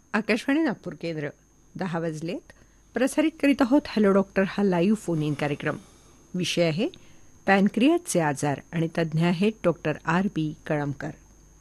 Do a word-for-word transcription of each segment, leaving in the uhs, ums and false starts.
आकाशवाणी नागपूर केंद्र दहा वाजलेत. प्रसारित करीत आहोत हॅलो डॉक्टर हा लाईव्ह फोन इन कार्यक्रम. विषय आहे पॅनक्रियाचे आजार आणि तज्ज्ञ आहेत डॉक्टर आर बी कळमकर.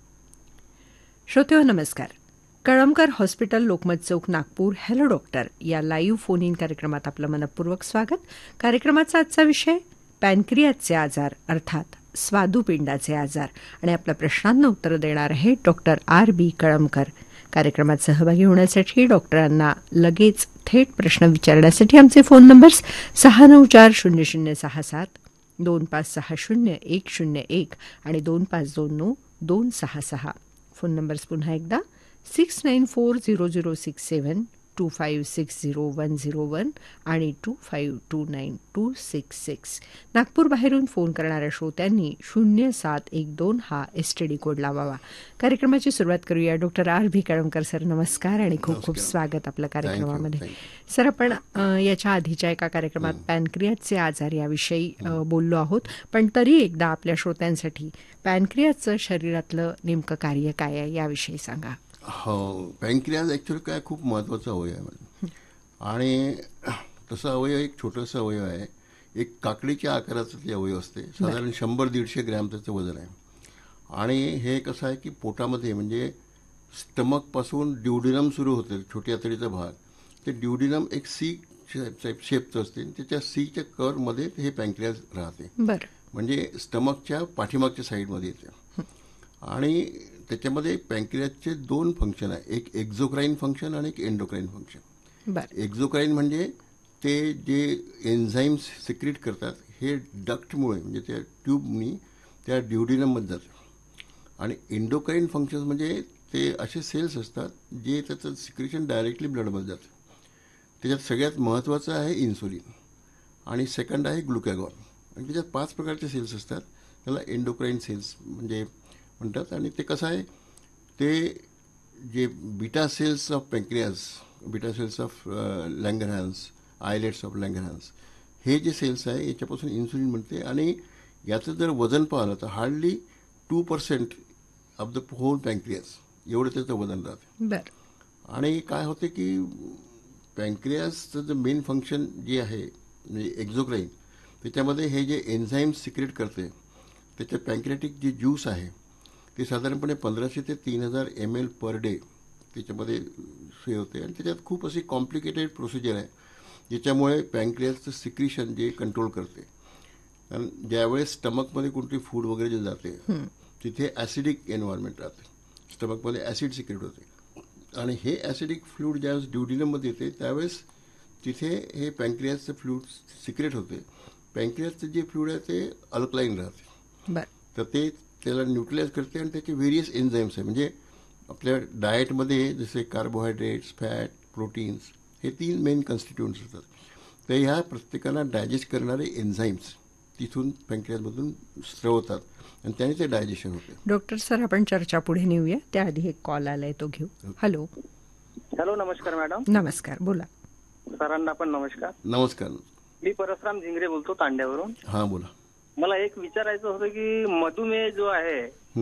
श्रोतेहो नमस्कार. कळमकर हॉस्पिटल लोकमत चौक नागपूर हॅलो डॉक्टर या लाईव्ह फोन इन कार्यक्रमात आपलं मनपूर्वक स्वागत. कार्यक्रमाचा आजचा विषय पॅनक्रियाचे आजार अर्थात स्वादुपिंडाचे आजार आणि आपल्या प्रश्नांना उत्तर देणार आहे डॉक्टर आर बी कळमकर. कार्यक्रमात सहभागी होण्यासाठी डॉक्टरांना लगेच थेट प्रश्न विचारण्यासाठी आमचे फोन नंबर्स सहा नऊ चार शून्य शून्य सहा सात दोन पाच सहा शून्य एक शून्य एक आणि दोन पाच दोन नऊ दोन सहा सहा. फोन नंबर्स पुन्हा एकदा six nine four zero zero six seven to five six zero one zero one आणि to five to nine to six six. Nagpur बाहेरून फोन करणाऱ्या श्रोत्यांनी शून्य सात एक दोन हा एस टी डी कोड लावावा. कार्यक्रमाची सुरुवात करूया. Doctor R B Kalamkar sir नमस्कार आणि खूप खूप स्वागत आपल्या कार्यक्रमामध्ये. सर आपण याच्या आधीच्या एका कार्यक्रमात पॅनक्रियाचे आजार याविषयी बोललो आहोत, पण तरी एकदा आपल्या श्रोत्यांसाठी पॅनक्रियाचं शरीरातलं नेमकं कार्य काय आहे याविषयी सांगा. हो, पॅनक्रियाज ॲक्च्युली काय खूप महत्त्वाचा अवयव आहे आणि तसा अवयव एक छोटासा अवयव आहे. एक काकडीच्या आकाराचं ते अवयव असते. साधारण शंभर दीडशे ग्रॅम त्याचं वजन आहे आणि हे कसं आहे की पोटामध्ये म्हणजे स्टमकपासून ड्युडिनम सुरू होते, छोटी आतडीचा भाग. ते ड्युडिनम एक सी शेपचं असते. त्याच्या सीच्या कर्वमध्ये हे पॅनक्रियाज राहते. म्हणजे स्टमकच्या पाठीमागच्या साईडमध्ये येते आणि त्याच्यामध्ये पॅनक्रियाजचे दोन फंक्शन आहे. एक एक्झोक्राईन फंक्शन आणि एक एंडोक्राईन फंक्शन. एक्झोक्राईन म्हणजे ते जे एन्झाईम्स सिक्रेट करतात हे डक्टमुळे म्हणजे त्या ट्यूबनी त्या ड्युडिनममध्ये जातं. आणि एंडोक्राईन फंक्शन्स म्हणजे ते असे सेल्स असतात जे त्याचं सिक्रेशन डायरेक्टली ब्लडमध्ये जातं. त्याच्यात सगळ्यात महत्त्वाचं आहे इन्सुलिन आणि सेकंड आहे ग्लुकॅगॉन. आणि त्याच्यात पाच प्रकारचे सेल्स असतात. त्याला एंडोक्राईन सेल्स म्हणजे म्हणतात. आणि ते कसं आहे, ते जे beta cells of pancreas, beta cells of लँगरहॅन्स, islets of लँगरहॅन्स, हे जे सेल्स आहे याच्यापासून इन्सुलिन बनते. आणि याचं जर वजन पाहिलं तर hardly two percent of the hole pancreas एवढं त्याचं वजन राहते. आणि काय होते की पॅनक्रियाजचं जे मेन फंक्शन जे आहे म्हणजे एक्झोक्राईन, त्याच्यामध्ये हे जे एन्झाईम्स सिक्रेट करते त्याचे पॅनक्रियाटिक जे ज्यूस आहे ते साधारणपणे पंधराशे ते तीन हजार एम एल पर डे त्याच्यामध्ये हे होते. आणि त्याच्यात खूप अशी कॉम्प्लिकेटेड प्रोसिजर आहे ज्याच्यामुळे पॅनक्रियाजचं सिक्रिशन जे कंट्रोल करते. कारण ज्यावेळेस स्टमकमध्ये कोणती फूड वगैरे जे जाते तिथे ॲसिडिक एन्व्हायरमेंट राहते. स्टमकमध्ये ॲसिड सिक्रेट होते आणि हे ॲसिडिक फ्लूड ज्यावेळेस ड्युडिनममध्ये येते त्यावेळेस तिथे हे पॅनक्रियाजचं फ्लूड सिक्रेट होते. पॅनक्रियाजचं जे फ्लूड आहे ते अल्कलाईन राहते. तर ते त्याला न्यूट्रलाइज करते आणि त्याचे व्हेरियस एन्झाईम्स आहे. म्हणजे आपल्या डाएटमध्ये जसे कार्बोहायड्रेट्स, फॅट, प्रोटीन्स हे तीन मेन कन्स्टिट्युएंट्स असतात. तर ह्या प्रत्येकाला डायजेस्ट करणारे एन्झाईम्स तिथून पॅनक्रियाजमधून स्रवतात आणि त्याने ते डायजेशन होते. डॉक्टर सर आपण चर्चा पुढे नेऊया त्याआधी एक कॉल आलाय तो घेऊ. हॅलो. हॅलो, नमस्कार मॅडम. नमस्कार, बोला. सरांना पण नमस्कार. नमस्कार. मी परसराम झिंगरे बोलतो तांड्यावरून. हा, बोला. मला एक विचारायचं होतं की मधुमेह जो आहे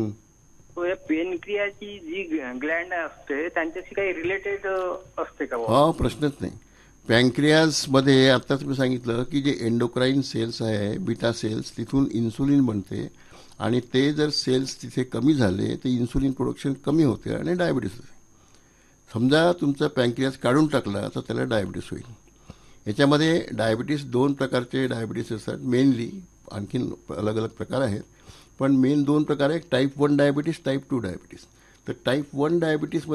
तो या पेनक्रियाची जी ग्लँड असते त्यांच्याशी काही रिलेटेड असते का? हा, प्रश्नच नाही. पॅनक्रियाजमध्ये आत्ताच मी सांगितलं की जे एंडोक्राईन सेल्स आहे, बीटा सेल्स, तिथून इन्सुलिन बनते आणि ते जर सेल्स तिथे कमी झाले तर इन्सुलिन प्रोडक्शन कमी होते आणि डायबिटीस होते. समजा तुमचा पॅनक्रियाज काढून टाकला तर त्याला डायबिटीस होईल. याच्यामध्ये डायबिटीस दोन प्रकारचे डायबिटीस असतात मेनली. आणखीन अलग अलग प्रकार आहेत पण मेन दोन प्रकार आहेत. Type one diabetes, type two diabetes. तर टाईप वन डायबिटीसमध्ये